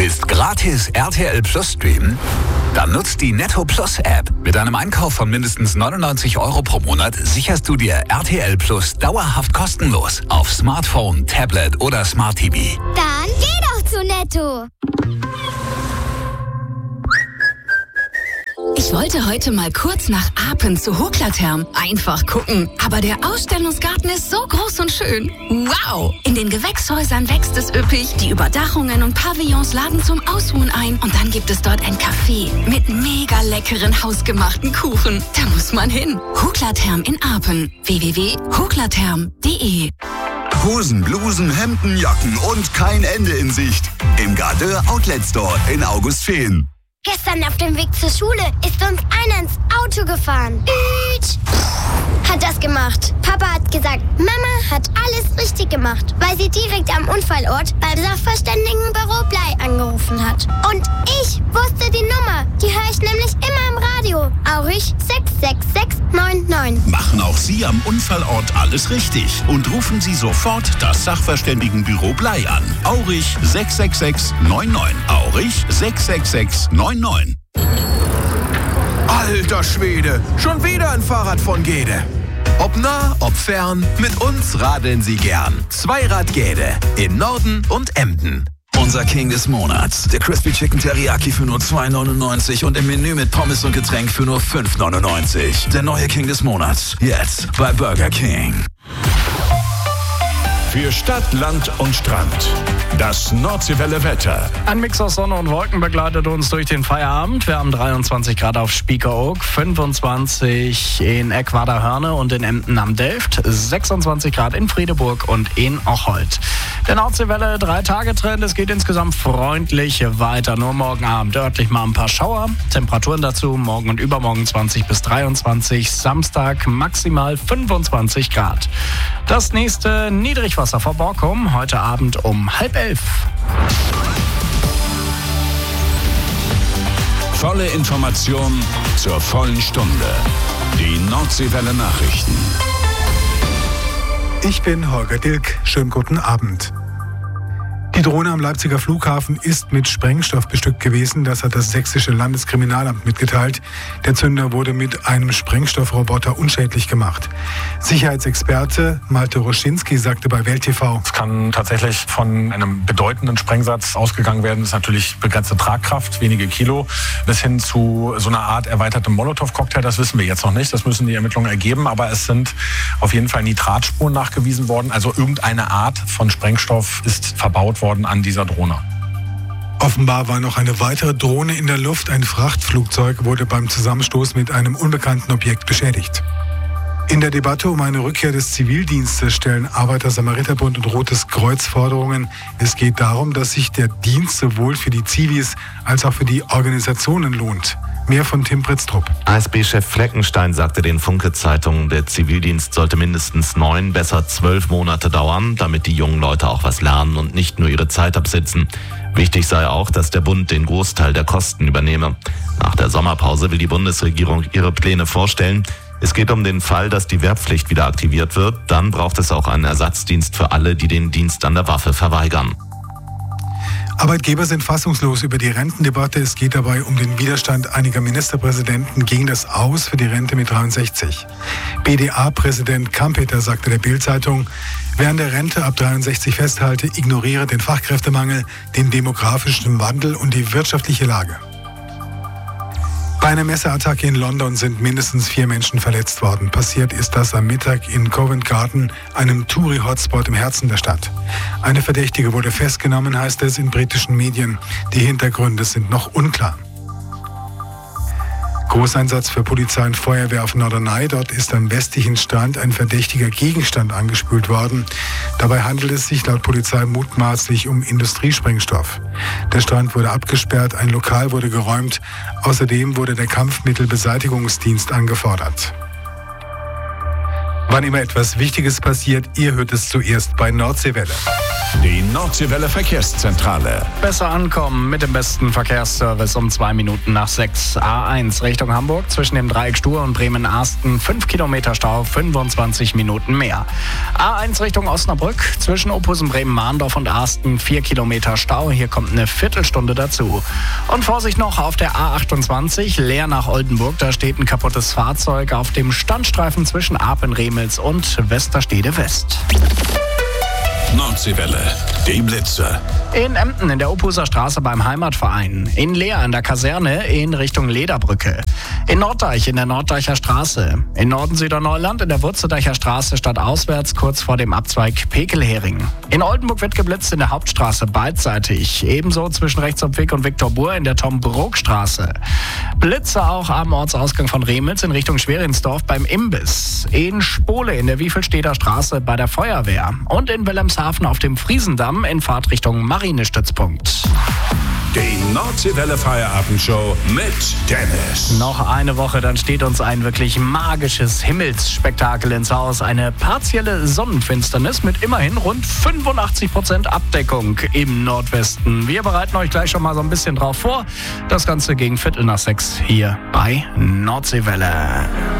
Willst gratis RTL Plus streamen? Dann nutzt die Netto Plus App. Mit einem Einkauf von mindestens 99 € pro Monat sicherst du dir RTL Plus dauerhaft kostenlos auf Smartphone, Tablet oder Smart TV. Dann geh doch zu Netto. Ich wollte heute mal kurz nach Apen zu Hoklatherm. Einfach gucken. Aber der Ausstellungsgarten ist so groß und schön. Wow! In den Gewächshäusern wächst es üppig. Die Überdachungen und Pavillons laden zum Ausruhen ein. Und dann gibt es dort ein Café mit mega leckeren hausgemachten Kuchen. Da muss man hin. Hoklatherm in Apen. www.hoklatherm.de. Hosen, Blusen, Hemden, Jacken und kein Ende in Sicht. Im Gardeur Outlet Store in Augustfehn. Gestern auf dem Weg zur Schule ist uns einer ins Auto gefahren. Hat das gemacht. Papa hat gesagt, Mama hat alles richtig gemacht, weil sie direkt am Unfallort beim Sachverständigenbüro Blei angerufen hat. Und ich wusste die Nummer. Die höre ich nämlich immer im Radio. Aurich 66699. Machen auch Sie am Unfallort alles richtig und rufen Sie sofort das Sachverständigenbüro Blei an. Aurich 66699. Aurich 66699. Alter Schwede, schon wieder ein Fahrrad von Gede. Ob nah, ob fern, mit uns radeln Sie gern. Zweirad Gede in Norden und Emden. Unser King des Monats. Der Crispy Chicken Teriyaki für nur 2,99 und im Menü mit Pommes und Getränk für nur 5,99. Der neue King des Monats. Jetzt bei Burger King. Für Stadt, Land und Strand. Das Nordseewelle Wetter. Ein Mix aus Sonne und Wolken begleitet uns durch den Feierabend. Wir haben 23 Grad auf Spiekeroog, 25 in Eckwarder-Hörne und in Emden am Delft, 26 Grad in Friedeburg und in Ocholt. Der Nordseewelle 3-Tage-Trend, es geht insgesamt freundlich weiter. Nur morgen Abend örtlich mal ein paar Schauer. Temperaturen dazu morgen und übermorgen 20 bis 23, Samstag maximal 25 Grad. Das nächste Niedrigwasser vor Borkum, heute Abend um 10:30. Volle Information zur vollen Stunde. Die Nordseewelle Nachrichten. Ich bin Holger Dilk. Schönen guten Abend. Die Drohne am Leipziger Flughafen ist mit Sprengstoff bestückt gewesen. Das hat das sächsische Landeskriminalamt mitgeteilt. Der Zünder wurde mit einem Sprengstoffroboter unschädlich gemacht. Sicherheitsexperte Malte Roschinski sagte bei Welt TV: Es kann tatsächlich von einem bedeutenden Sprengsatz ausgegangen werden. Das ist natürlich begrenzte Tragkraft, wenige Kilo, bis hin zu so einer Art erweitertem Molotow-Cocktail. Das wissen wir jetzt noch nicht. Das müssen die Ermittlungen ergeben. Aber es sind auf jeden Fall Nitratspuren nachgewiesen worden. Also irgendeine Art von Sprengstoff ist verbaut worden an dieser Drohne. Offenbar war noch eine weitere Drohne in der Luft. Ein Frachtflugzeug wurde beim Zusammenstoß mit einem unbekannten Objekt beschädigt. In der Debatte um eine Rückkehr des Zivildienstes stellen Arbeiter-Samariter-Bund und Rotes Kreuz Forderungen. Es geht darum, dass sich der Dienst sowohl für die Zivis als auch für die Organisationen lohnt. Mehr von Tim Pritztrup. ASB-Chef Fleckenstein sagte den Funke-Zeitungen, der Zivildienst sollte mindestens 9, besser 12 Monate dauern, damit die jungen Leute auch was lernen und nicht nur ihre Zeit absitzen. Wichtig sei auch, dass der Bund den Großteil der Kosten übernehme. Nach der Sommerpause will die Bundesregierung ihre Pläne vorstellen. Es geht um den Fall, dass die Wehrpflicht wieder aktiviert wird. Dann braucht es auch einen Ersatzdienst für alle, die den Dienst an der Waffe verweigern. Arbeitgeber sind fassungslos über die Rentendebatte. Es geht dabei um den Widerstand einiger Ministerpräsidenten gegen das Aus für die Rente mit 63. BDA-Präsident Kampeter sagte der Bild-Zeitung: Wer an der Rente ab 63 festhalte, ignoriere den Fachkräftemangel, den demografischen Wandel und die wirtschaftliche Lage. Bei einer Messerattacke in London sind mindestens 4 Menschen verletzt worden. Passiert ist das am Mittag in Covent Garden, einem Touri-Hotspot im Herzen der Stadt. Eine Verdächtige wurde festgenommen, heißt es in britischen Medien. Die Hintergründe sind noch unklar. Großeinsatz für Polizei und Feuerwehr auf Norderney. Dort ist am westlichen Strand ein verdächtiger Gegenstand angespült worden. Dabei handelt es sich laut Polizei mutmaßlich um Industriesprengstoff. Der Strand wurde abgesperrt, ein Lokal wurde geräumt. Außerdem wurde der Kampfmittelbeseitigungsdienst angefordert. Wann immer etwas Wichtiges passiert, ihr hört es zuerst bei Nordseewelle. Die Nordseewelle Verkehrszentrale. Besser ankommen mit dem besten Verkehrsservice um 2 Minuten nach 6. A1 Richtung Hamburg zwischen dem Dreieck Stur und Bremen-Arsten 5 Kilometer Stau, 25 Minuten mehr. A1 Richtung Osnabrück zwischen Ophusen, Bremen-Mahndorf und Arsten 4 Kilometer Stau. Hier kommt eine Viertelstunde dazu. Und Vorsicht noch auf der A28 Leer nach Oldenburg. Da steht ein kaputtes Fahrzeug auf dem Standstreifen zwischen Apen-Remels und Westerstede West. Nordseewelle, die Blitze. In Emden in der Ophuser Straße beim Heimatverein. In Leer an der Kaserne in Richtung Lederbrücke. In Norddeich in der Norddeicher Straße. In Norden-Süderneuland in der Wurzeldeicher Straße stadtauswärts kurz vor dem Abzweig Pekelhering. In Oldenburg wird geblitzt in der Hauptstraße beidseitig. Ebenso zwischen Rechtsumweg und Viktor Buhr in der Tom-Brook-Straße. Blitze auch am Ortsausgang von Remels in Richtung Schwerinsdorf beim Imbiss. In Spole in der Wiefelsteder Straße bei der Feuerwehr. Und in Wilhelmshaven auf dem Friesendamm in Fahrtrichtung Marinestützpunkt. Die Nordseewelle Feierabendshow mit Dennis. Noch eine Woche, dann steht uns ein wirklich magisches Himmelsspektakel ins Haus. Eine partielle Sonnenfinsternis mit immerhin rund 85% Abdeckung im Nordwesten. Wir bereiten euch gleich schon mal so ein bisschen drauf vor. Das Ganze gegen 5:45 hier bei Nordseewelle.